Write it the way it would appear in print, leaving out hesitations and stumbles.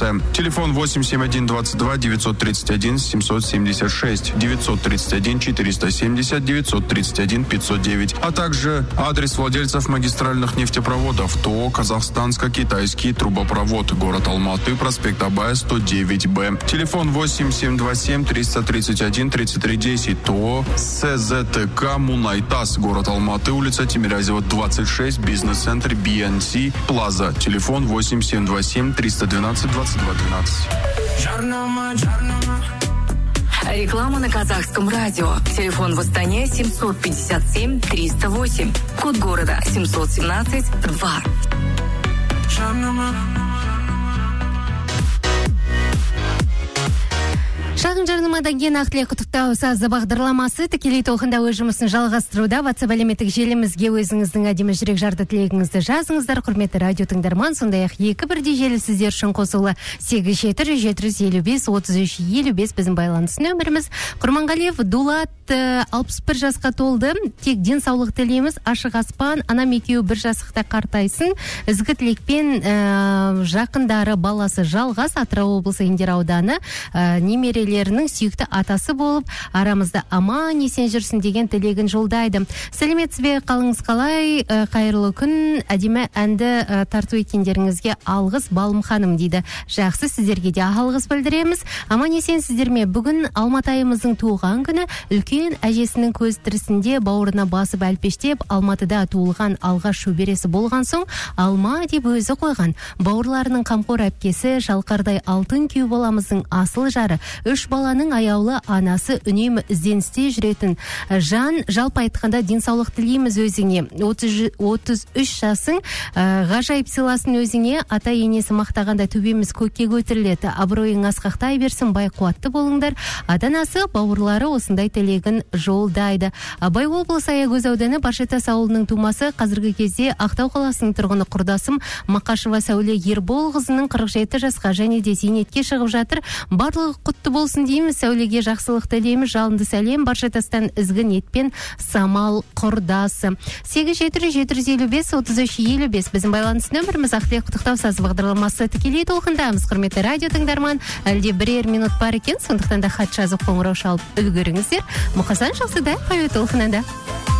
ТСМ. Телефон 871 22 931 776, 931 470 931 509, а также адрес владельцев магистральных нефтепроводов ТО «Казахстанско-китайский трубопровод», город Алматы, проспект Абая, 109Б. Телефон 8727 331 3310, ТО СЗТК «Мунайтас», город Алматы, улица Тимирязева, 26, бизнес-центр BNC Плаза. Телефон 8727 312 2212. Реклама на казахском радио. Телефон в Астане 757 308. Код города 717 2. Шағын жарнамадан кейін ақтілек құттықтау сазы бағдарламасы тікелей толқында өз жұмысын жалғастыруда. WhatsApp әлеуметтік желімізге өзіңіздің әдемі жүрек жарды тілегіңізді жазыңыздар. Құрметті радио тыңдарман, сондай-ақ екі бірдей желі сіздер үшін қосылы 87-755-33-55 біздің байланыс нөміріміз. Құрманғалиев Дулат 61 жасқа толды. Тек денсаулық тілейміз. Ашық аспан, анам екеуі бір жасықта қартайсын. Ізгі тілекпен жақындары баласы жалғас, Атырау облысы Индер ауданы немерелерінің сүйікті атасы болып, арамызда аман есен жүрсін деген тілегін жолдайды. Сәлеметсіз бе, қалыңыз қалай? Қайырлы күн, әдемі әнді тарту еткендеріңізге алғыс Балым ханым дейді. Жақсы, сіздерге де алғыс білдіреміз. Аман есен сіздерме. Бүгін Алматайымыздың туылған күні. Үлкен әжесінің көз тірісінде бауырына басып әлпештеп, Алматыда туылған алғаш шөбересі болған соң Алма деп өзі қойған. Бауырларының қамқор әпкесі, шалқардай алтын күйеу баламыздың асыл жары, 3 баланың аяулы анасы, үнемі ізденісте жүретін жан. Жалпы айтқанда денсаулық тілейміз өзіңе. 33 жасың, ғажайып сыйласын өзіңе. Ата енесі мақтағанда төбеміз көкке көтеріледі. Абыройың асқақтай берсін, бай қуатты болыңдар. Ата-анасы, бауырлары осындай тілегін жолдайды. Абай облысы Аягөз ауданы Баршатас ауылының тумасы, қазіргі кезде Ақтау қаласының тұрғыны құрдасым Мақашева Сәуле Ербол қызының 47 жасқа және де зейнетке шығып жатыр. Барлығы құтты болсын дейміз. Сәулеге жақсылық тілейміз. Жалынды сәлем. Баршатастан ізгі ниетпен Самал құрдасы. 87-755-33-55 біздің байланыс нөміріміз. Ақтілек құттықтау сазы бағдарламасы тікелей толқындамыз. Құрметті радио тыңдарман, әлде бірер минут бар екен, сондықтан да хат жазып қоңырау шалып үлгеріңіздер. Мұқасан жақсыда, қайы толқынында.